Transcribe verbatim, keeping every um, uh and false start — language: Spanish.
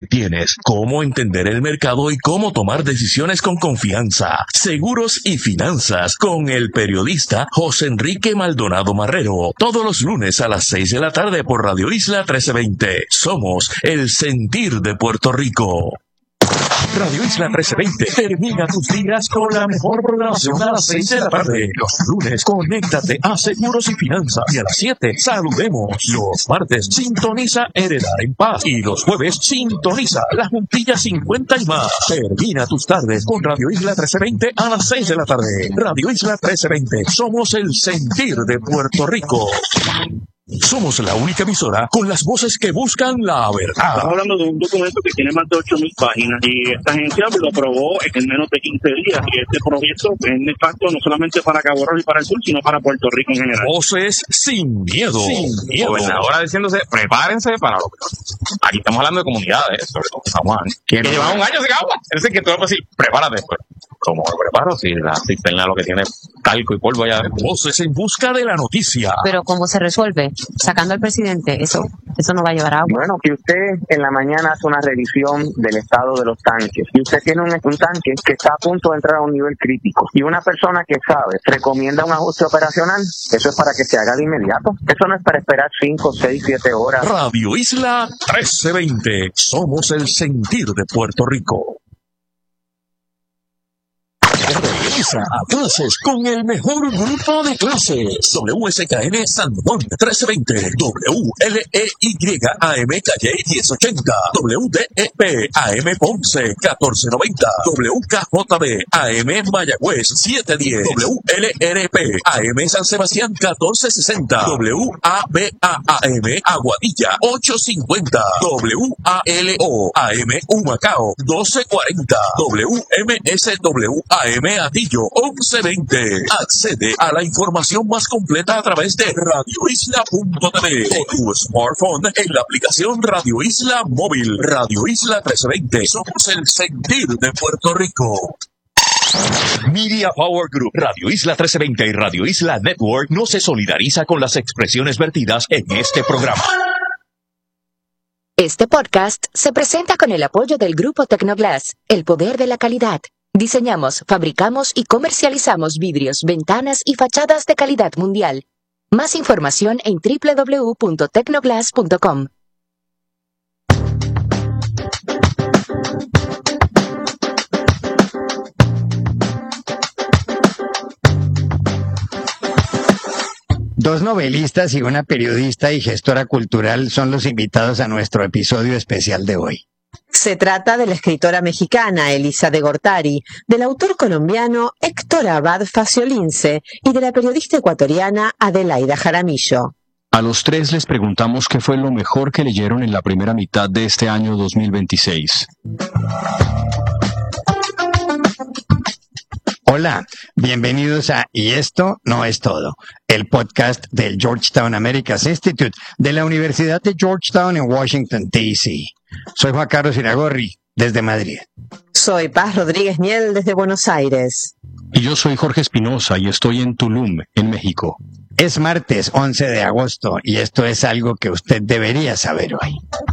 tienes, cómo entender el mercado y cómo tomar decisiones con confianza. Seguros y finanzas con el periodista José Enrique Maldonado Marrero. Todos los lunes a las seis de la tarde por Radio Isla trece veinte. Somos el sentir de Puerto Rico. Radio Isla trece veinte. Termina tus días con la mejor programación a las seis de la tarde. Los lunes, conéctate a Seguros y Finanzas. Y a las siete, saludemos. Los martes, sintoniza Heredar en Paz. Y los jueves, sintoniza La Juntilla cincuenta y más. Termina tus tardes con Radio Isla trece veinte a las seis de la tarde. Radio Isla trece veinte. Somos el sentir de Puerto Rico. Somos la única emisora con las voces que buscan la verdad. Estamos hablando de un documento que tiene más de ocho mil páginas y esta agencia lo aprobó en menos de quince días. Y este proyecto es nefasto no solamente para Cabo Rojo y para el sur, sino para Puerto Rico en general. Voces sin miedo. Sin miedo. Gobernadora diciéndose, prepárense para lo peor. Aquí estamos hablando de comunidades, sobre todo San Juan, que llevan un año sin agua. Es decir, que tú vas a decir, prepárate. Pues, ¿cómo me preparo? Si la cisterna lo que tiene talco y polvo allá adentro. Voces en busca de la noticia. Pero ¿cómo se resuelve? Sacando al presidente, eso eso no va a llevar agua. Bueno, que usted en la mañana hace una revisión del estado de los tanques y usted tiene un, un tanque que está a punto de entrar a un nivel crítico y una persona que sabe recomienda un ajuste operacional, eso es para que se haga de inmediato. Eso no es para esperar cinco, seis, siete horas. Radio Isla trece veinte. Somos el sentir de Puerto Rico. Regresa a clases con el mejor grupo de clases. W S K N San Juan trece veinte, W L E Y A M Calle diez ochenta, W D E P A M Ponce catorce noventa, W K J B A M Mayagüez siete diez, W L R P A M San Sebastián catorce sesenta, W A B A A M Aguadilla ocho cincuenta, W A L O A M Humacao doce cuarenta, W M S W A M Atillo once veinte. Accede a la información más completa a través de radio isla punto t v o tu smartphone en la aplicación Radio Isla Móvil. Radio Isla trece veinte. Somos el sentir de Puerto Rico. Media Power Group, Radio Isla trece veinte y Radio Isla Network no se solidariza con las expresiones vertidas en este programa. Este podcast se presenta con el apoyo del Grupo Tecnoglass, el poder de la calidad. Diseñamos, fabricamos y comercializamos vidrios, ventanas y fachadas de calidad mundial. Más información en doble u doble u doble u punto tecnoglass punto com. Dos novelistas y una periodista y gestora cultural son los invitados a nuestro episodio especial de hoy. Se trata de la escritora mexicana Elisa de Gortari, del autor colombiano Héctor Abad Faciolince y de la periodista ecuatoriana Adelaida Jaramillo. A los tres les preguntamos qué fue lo mejor que leyeron en la primera mitad de este año dos mil veintiséis. Hola, bienvenidos a Y esto no es todo, el podcast del Georgetown Americas Institute de la Universidad de Georgetown en Washington, D C Soy Juan Carlos Iragorri, desde Madrid. Soy Paz Rodríguez Miel, desde Buenos Aires. Y yo soy Jorge Espinosa y estoy en Tulum, en México. Es martes once de agosto y esto es algo que usted debería saber hoy.